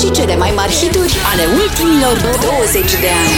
și cele mai mari hituri ale ultimilor 20 de ani.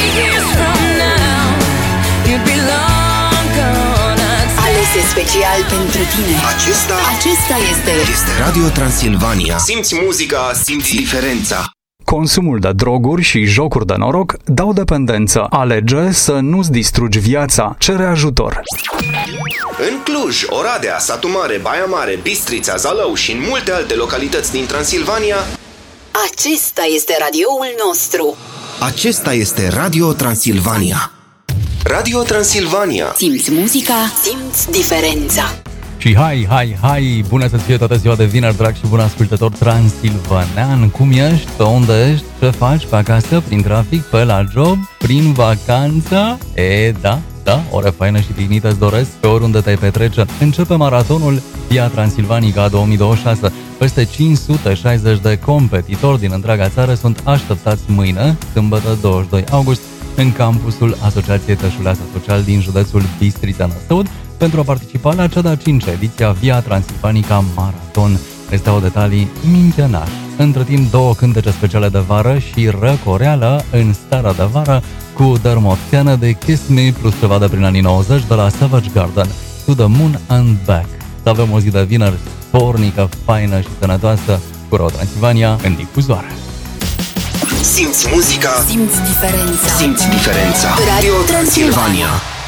Alese special pentru tine. Acesta este Radio Transilvania. Simți muzica, simți diferența. Consumul de droguri și jocuri de noroc dau dependență. Alege să nu-ți distrugi viața. Cere ajutor. În Cluj, Oradea, Satu Mare, Baia Mare, Bistrița, Zalău și în multe alte localități din Transilvania, acesta este radioul nostru. acesta este Radio Transilvania. Radio Transilvania. Simți muzica, simți diferența. Și hai, bună să fie toată ziua de vineri, drag și bun ascultător transilvanean. Cum ești? Pe unde ești? Ce faci? Pe acasă? Prin trafic? Pe la job? Prin vacanță? Da, ore faină și dignită îți doresc pe oriunde te-ai petrece. Începe maratonul Via Transilvanica 2026. Peste 560 de competitori din întreaga țară sunt așteptați mâine, sâmbătă 22 august, în campusul Asociației Tășuleasa Social din județul Bistrița-Năsăud, pentru a participa la cea de-a 5-a ediție a Via Transilvanica Marathon. Resteau detalii mintenași. Între timp, 2 cântece speciale de vară și răcoreală în starea de vară cu Dermot Kennedy, Kiss Me, plus ceva de prin anii 90 de la Savage Garden, To the Moon and Back. Să avem o zi de vineri spornică, faină și sănătoasă cu Radio Transilvania în difuzoare. Simți muzica, simți diferența. simți diferența. Radio Transilvania.